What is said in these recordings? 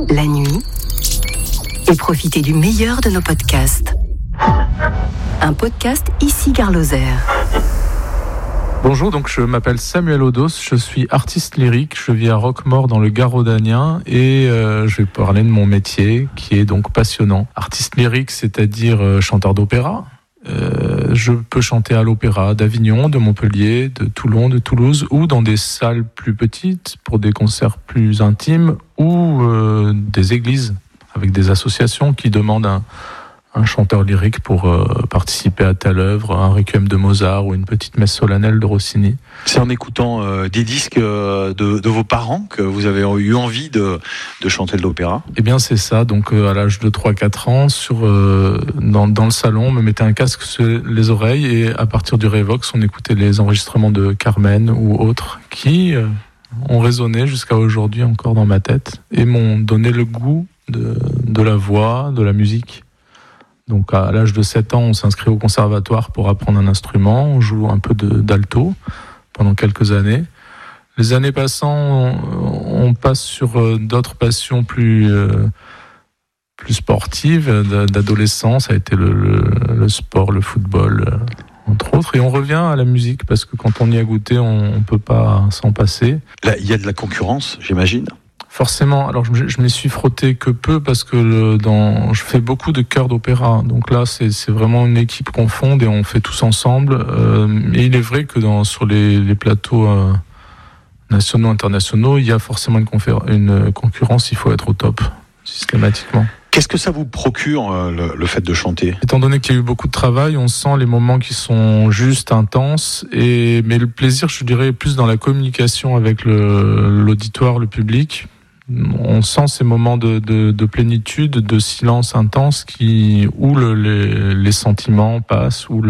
la nuit et profitez du meilleur de nos podcasts. Un podcast ici Gare Lozère. Bonjour, donc je m'appelle Samuel Odos, je suis artiste lyrique, je vis à Roquemaure dans le Gard rhodanien et je vais parler de mon métier qui est donc passionnant. Artiste lyrique, c'est-à-dire chanteur d'opéra. Je peux chanter à l'opéra d'Avignon, de Montpellier, de Toulon, de Toulouse ou dans des salles plus petites pour des concerts plus intimes ou des églises avec des associations qui demandent un chanteur lyrique pour participer à telle œuvre, un requiem de Mozart ou une petite messe solennelle de Rossini. C'est en écoutant des disques de vos parents que vous avez eu envie de chanter de l'opéra ? Eh bien c'est ça, donc à l'âge de 3-4 ans, dans le salon, on me mettait un casque sur les oreilles et à partir du Revox, on écoutait les enregistrements de Carmen ou autres qui ont résonné jusqu'à aujourd'hui encore dans ma tête et m'ont donné le goût de la voix, de la musique. Donc à l'âge de 7 ans, on s'inscrit au conservatoire pour apprendre un instrument, on joue un peu d'alto pendant quelques années. Les années passant, on passe sur d'autres passions plus sportives, d'adolescence, ça a été le sport, le football, entre autres. Et on revient à la musique parce que quand on y a goûté, on ne peut pas s'en passer. Là, il y a de la concurrence, j'imagine ? Forcément, alors je m'y suis frotté que peu parce que je fais beaucoup de chœurs d'opéra. Donc là, c'est vraiment une équipe qu'on fonde et on fait tous ensemble. Et il est vrai que sur les plateaux nationaux, internationaux, il y a forcément une concurrence. Il faut être au top, systématiquement. Qu'est-ce que ça vous procure, le fait de chanter ? Étant donné qu'il y a eu beaucoup de travail, on sent les moments qui sont juste intenses. Mais le plaisir, je dirais, est plus dans la communication avec l'auditoire, le public. On sent ces moments de plénitude, de silence intense où les sentiments passent, où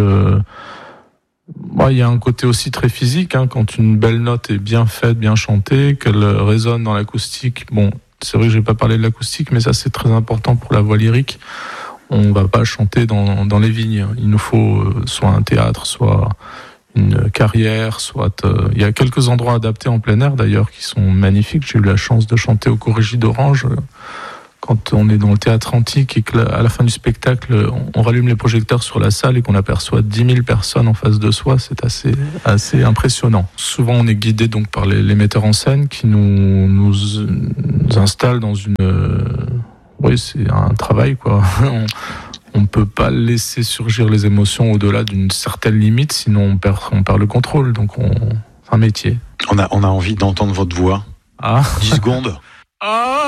il y a un côté aussi très physique, quand une belle note est bien faite, bien chantée, qu'elle résonne dans l'acoustique. Bon, c'est vrai que je vais pas parler de l'acoustique, mais ça c'est très important pour la voix lyrique. On va pas chanter dans les vignes. Il nous faut soit un théâtre, soit une carrière, il y a quelques endroits adaptés en plein air d'ailleurs qui sont magnifiques. J'ai eu la chance de chanter au Corrégie d'Orange quand on est dans le théâtre antique et qu'à la fin du spectacle on rallume les projecteurs sur la salle et qu'on aperçoit 10 000 personnes en face de soi. C'est assez impressionnant. Souvent on est guidé donc par les metteurs en scène qui nous installent dans oui, c'est un travail quoi. On ne peut pas laisser surgir les émotions au-delà d'une certaine limite, sinon on perd le contrôle. Donc c'est un métier. On a envie d'entendre votre voix. 10 secondes.